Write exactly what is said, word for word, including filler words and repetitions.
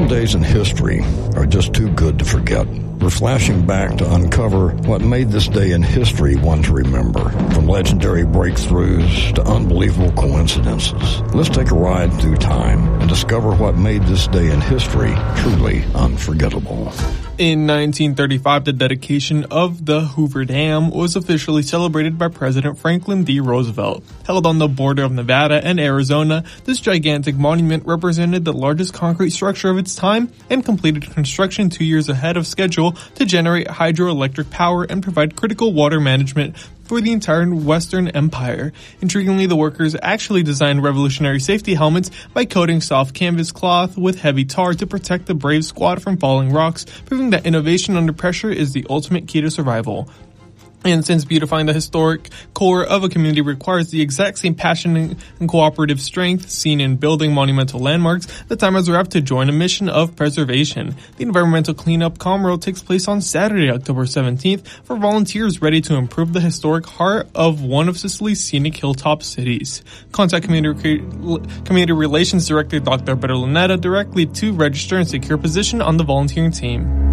Some days in history are just too good to forget. We're flashing back to uncover what made this day in history one to remember, from legendary breakthroughs to unbelievable coincidences. Let's take a ride through time and discover what made this day in history truly unforgettable. In nineteen thirty-five, the dedication of the Hoover Dam was officially celebrated by President Franklin D. Roosevelt. Held on the border of Nevada and Arizona, this gigantic monument represented the largest concrete structure of its time and completed construction two years ahead of schedule to generate hydroelectric power and provide critical water management for the entire Western Empire. Intriguingly, the workers actually designed revolutionary safety helmets by coating soft canvas cloth with heavy tar to protect the brave squad from falling rocks, proving that innovation under pressure is the ultimate key to survival. And since beautifying the historic core of a community requires the exact same passion and cooperative strength seen in building monumental landmarks, the time has arrived to join a mission of preservation. The environmental cleanup Comro takes place on Saturday, October seventeenth, for volunteers ready to improve the historic heart of one of Sicily's scenic hilltop cities. Contact Community, Community Relations Director Doctor Alberto Lunetta directly to register and secure a position on the volunteering team.